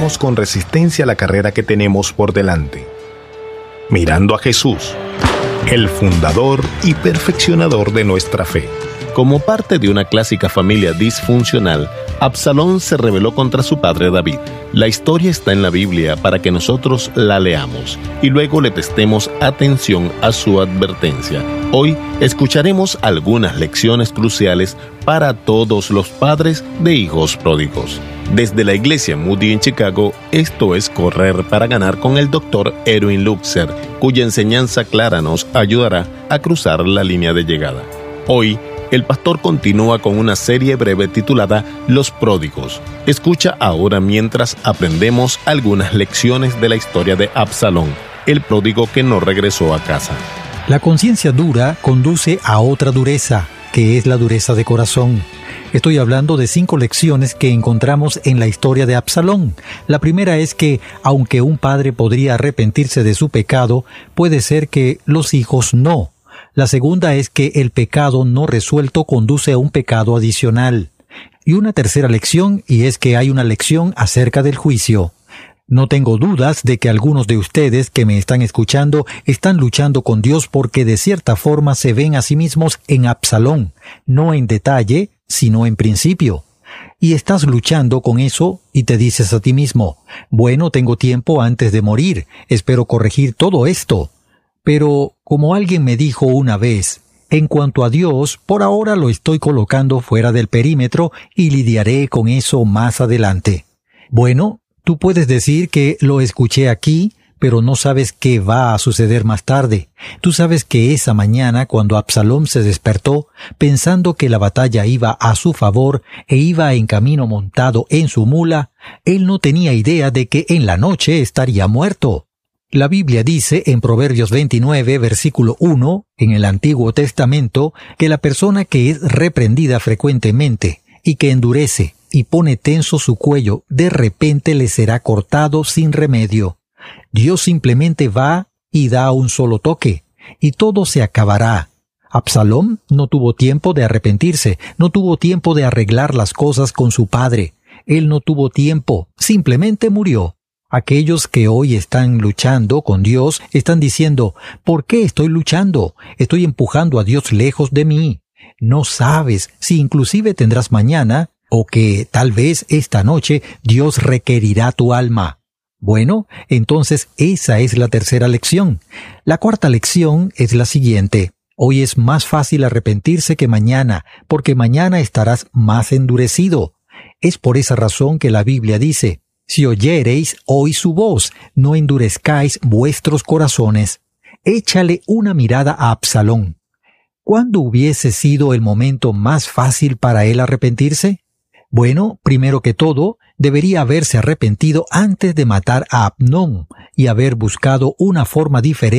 enfrentamos con resistencia la carrera que tenemos por delante. Mirando a Jesús, el fundador y perfeccionador de nuestra fe. Como parte de una clásica familia disfuncional, Absalón se rebeló contra su padre David. La historia está en la Biblia para que nosotros la leamos y luego le prestemos atención a su advertencia. Hoy escucharemos algunas lecciones cruciales para todos los padres de hijos pródigos. Desde la iglesia Moody en Chicago, esto es Correr para Ganar con el Dr. Erwin Lutzer, cuya enseñanza clara nos ayudará a cruzar la línea de llegada. Hoy, el pastor continúa con una serie breve titulada Los Pródigos. Escucha ahora mientras aprendemos algunas lecciones de la historia de Absalón, el pródigo que no regresó a casa. La conciencia dura conduce a otra dureza, que es la dureza de corazón. Estoy hablando de 5 lecciones que encontramos en la historia de Absalón. La primera es que, aunque un padre podría arrepentirse de su pecado, puede ser que los hijos no. La segunda es que el pecado no resuelto conduce a un pecado adicional. Y una tercera lección, y es que hay una lección acerca del juicio. No tengo dudas de que algunos de ustedes que me están escuchando están luchando con Dios porque de cierta forma se ven a sí mismos en Absalón, no en detalle, sino en principio. Y estás luchando con eso y te dices a ti mismo, bueno, tengo tiempo antes de morir, espero corregir todo esto. Pero, como alguien me dijo una vez, en cuanto a Dios, por ahora lo estoy colocando fuera del perímetro y lidiaré con eso más adelante. Bueno, tú puedes decir que lo escuché aquí, pero no sabes qué va a suceder más tarde. Tú sabes que esa mañana, cuando Absalón se despertó, pensando que la batalla iba a su favor e iba en camino montado en su mula, él no tenía idea de que en la noche estaría muerto. La Biblia dice en Proverbios 29, versículo 1, en el Antiguo Testamento, que la persona que es reprendida frecuentemente y que endurece y pone tenso su cuello, de repente le será cortado sin remedio. Dios simplemente va y da un solo toque, y todo se acabará. Absalón no tuvo tiempo de arrepentirse, no tuvo tiempo de arreglar las cosas con su padre. Él no tuvo tiempo, simplemente murió. Aquellos que hoy están luchando con Dios están diciendo, ¿por qué estoy luchando? Estoy empujando a Dios lejos de mí. No sabes si inclusive tendrás mañana o que tal vez esta noche Dios requerirá tu alma. Bueno, entonces esa es la tercera lección. La cuarta lección es la siguiente. Hoy es más fácil arrepentirse que mañana, porque mañana estarás más endurecido. Es por esa razón que la Biblia dice, si oyereis hoy su voz, no endurezcáis vuestros corazones. Échale una mirada a Absalón. ¿Cuándo hubiese sido el momento más fácil para él arrepentirse? Bueno, primero que todo, debería haberse arrepentido antes de matar a Amnón y haber buscado una forma diferente